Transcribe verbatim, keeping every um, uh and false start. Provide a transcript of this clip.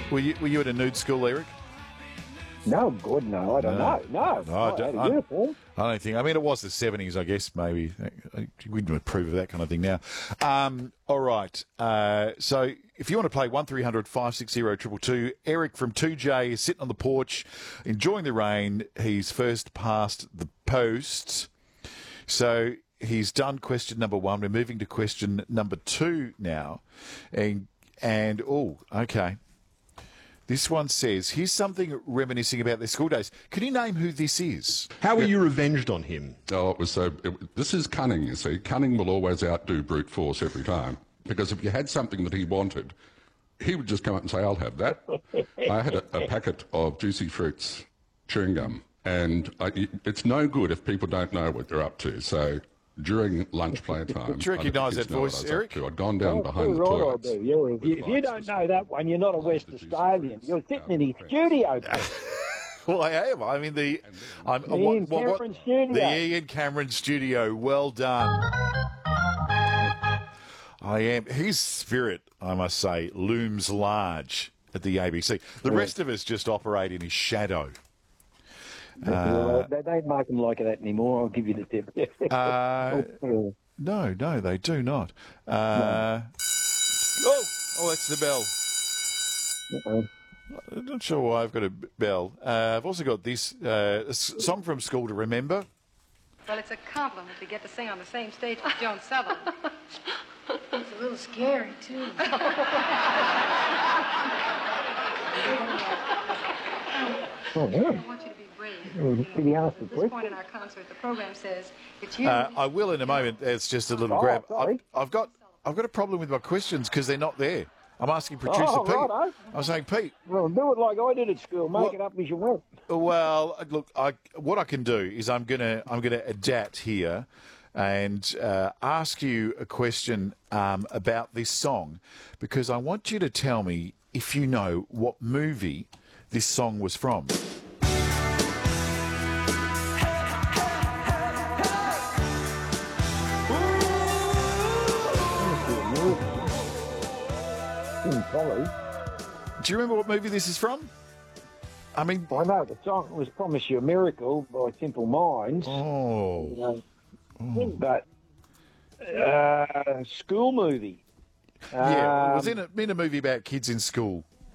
Were you were you at a nude school, Eric? No, God, no, I don't No. know. No, No, I I don't- had a I- uniform. I don't think. I mean, it was the seventies, I guess. Maybe we wouldn't approve of that kind of thing now. Um, all right. Uh, so, if you want to play one three hundred five six zero two two two, Eric from two J is sitting on the porch, enjoying the rain. He's first past the post, so he's done question number one. We're moving to question number two now, and and oh, okay. This one says, here's something reminiscing about their school days. Can you name who this is? How were you revenged on him? Oh, it was so. It, this is cunning, you see. Cunning will always outdo brute force every time. Because if you had something that he wanted, he would just come up and say, I'll have that. I had a, a packet of Juicy Fruits chewing gum, and I, it's no good if people don't know what they're up to. So during lunch playtime, Do you recognise that voice, Eric? I'd gone down Oh, behind the right, I toilets. do. Yeah, if, you, if you don't know that one, you're not a West Australian. You're sitting in his studio. Well, I am. I'm in the... I'm, The Ian Cameron studio. The Ian Cameron studio. Well done. I am. His spirit, I must say, looms large at the A B C. The rest of us just operate in his shadow. Well, they don't make them like that anymore, I'll give you the tip. Uh, Oh, no, no, they do not. Uh, oh, oh, that's the bell. uh-oh. I'm not sure why I've got a b- bell. Uh, I've also got this uh, a s- song from school to remember. Well, it's a compliment to get to sing on the same stage with Joan Sutherland. It's a little scary, too. Oh, yeah. I want you to be brave. Oh, did he ask for At this breakfast? point in our concert, the program says it's you. Uh, I will in a moment. It's just a little Oh, grab. sorry. I've, I've got I've got a problem with my questions because they're not there. I'm asking producer Oh, Pete. righto. I'm saying, Pete, Well, do it like I did at school. Make Well- it up as you want. well, look, I, what I can do is I'm gonna I'm gonna adapt here and uh, ask you a question um, about this song because I want you to tell me if you know what movie this song was from. Hmm, Polly. Do you remember what movie this is from? I mean, I know the song was Promise You a Miracle by Simple Minds. oh, Uh, But uh, school movie. yeah, it was Um, in a, in a movie about kids in school.